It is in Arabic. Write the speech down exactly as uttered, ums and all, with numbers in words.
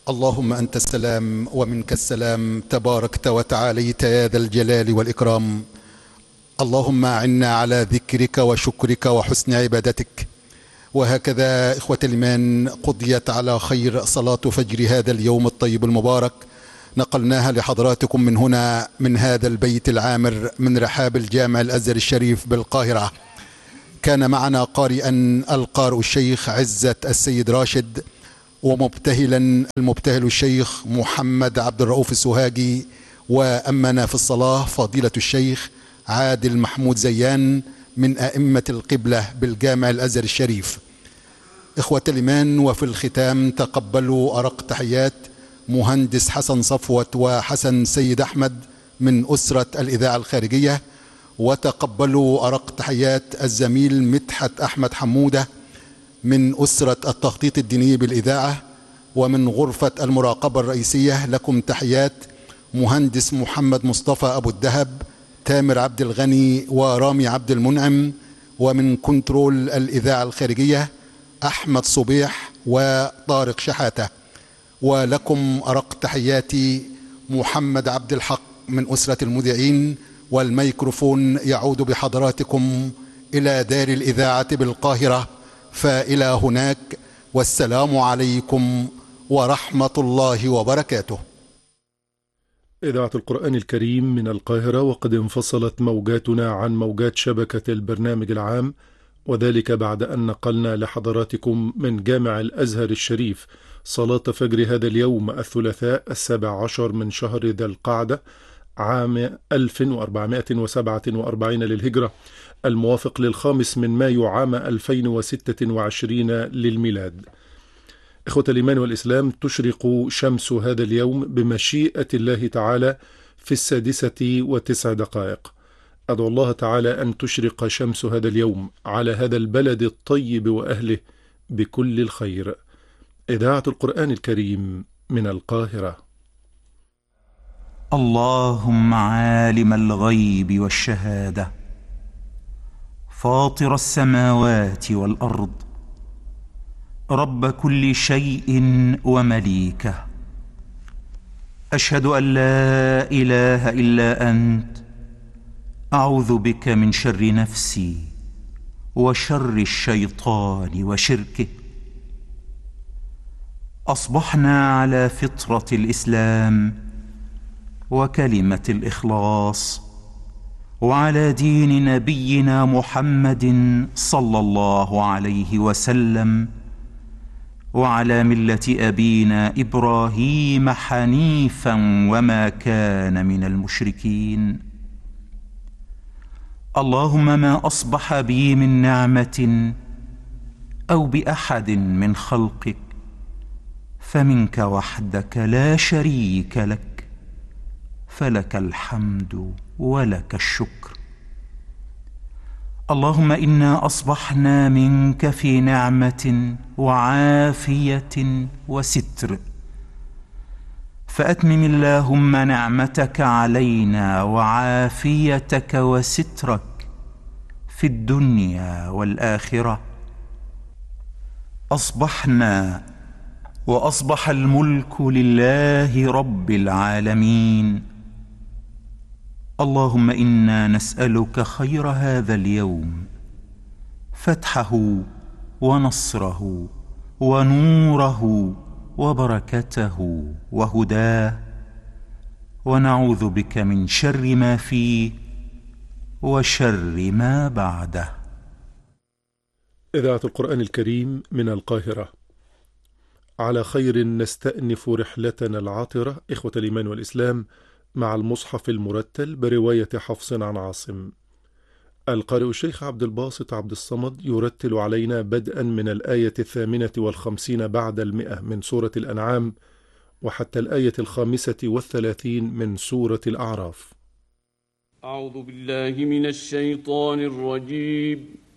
اللهم أنت السلام ومنك السلام، تباركت وتعاليت يا ذا الجلال والإكرام. اللهم أعنا على ذكرك وشكرك وحسن عبادتك. وهكذا إخوة الإيمان قضيت على خير صلاة فجر هذا اليوم الطيب المبارك، نقلناها لحضراتكم من هنا من هذا البيت العامر من رحاب الجامع الأزهر الشريف بالقاهرة. كان معنا قارئا القارئ الشيخ عزت السيد راشد، ومبتهلا المبتهل الشيخ محمد عبد الرؤوف السوهاجي، وأمنا في الصلاة فضيلة الشيخ عادل محمود زيان من أئمة القبلة بالجامع الأزهر الشريف. إخوة الإيمان، وفي الختام تقبلوا أرق تحيات مهندس حسن صفوت وحسن سيد أحمد من أسرة الإذاعة الخارجية، وتقبلوا أرق تحيات الزميل مدحت أحمد حمودة من أسرة التخطيط الديني بالإذاعة، ومن غرفة المراقبة الرئيسية لكم تحيات مهندس محمد مصطفى أبو الدهب، تامر عبد الغني ورامي عبد المنعم، ومن كنترول الإذاعة الخارجية أحمد صبيح وطارق شحاتة. ولكم أرق تحياتي محمد عبد الحق من أسرة المذيعين، والميكروفون يعود بحضراتكم إلى دار الإذاعة بالقاهرة، فإلى هناك، والسلام عليكم ورحمة الله وبركاته. إذاعة القرآن الكريم من القاهرة، وقد انفصلت موجاتنا عن موجات شبكة البرنامج العام، وذلك بعد أن نقلنا لحضراتكم من جامع الأزهر الشريف صلاة فجر هذا اليوم الثلاثاء السابع عشر من شهر ذي القعدة عام ألف وأربعمائة وسبعة وأربعين للهجرة، الموافق للخامس من مايو عام ألفين وستة وعشرين للميلاد. إخوة الإيمان والإسلام، تشرق شمس هذا اليوم بمشيئة الله تعالى في السادسة وتسع دقائق. أدعو الله تعالى أن تشرق شمس هذا اليوم على هذا البلد الطيب وأهله بكل الخير. إذاعة القرآن الكريم من القاهرة. اللهم عالم الغيب والشهادة، فاطر السماوات والأرض، رب كل شيء ومليكه، أشهد أن لا إله إلا أنت، أعوذ بك من شر نفسي وشر الشيطان وشركه. أصبحنا على فطرة الإسلام وكلمة الإخلاص، وعلى دين نبينا محمد صلى الله عليه وسلم، وعلى ملة أبينا إبراهيم حنيفا وما كان من المشركين. اللهم ما أصبح بي من نعمة أو بأحد من خلقك فمنك وحدك لا شريك لك، فلك الحمد ولك الشكر. اللهم إنا أصبحنا منك في نعمة وعافية وستر، فأتمم اللهم نعمتك علينا وعافيتك وسترك في الدنيا والآخرة. أصبحنا وأصبح الملك لله رب العالمين. اللهم إنا نسألك خير هذا اليوم، فتحه ونصره ونوره وبركته وهداه، ونعوذ بك من شر ما فيه وشر ما بعده. إذاعة القرآن الكريم من القاهرة. على خير نستأنف رحلتنا العاطرة إخوة الإيمان والإسلام مع المصحف المرتل برواية حفص عن عاصم. القارئ الشيخ عبد الباسط عبد الصمد يرتل علينا بدءا من الآية الثامنة والخمسين بعد المئة من سورة الأنعام، وحتى الآية الخامسة والثلاثين من سورة الأعراف. أعوذ بالله من الشيطان الرجيم.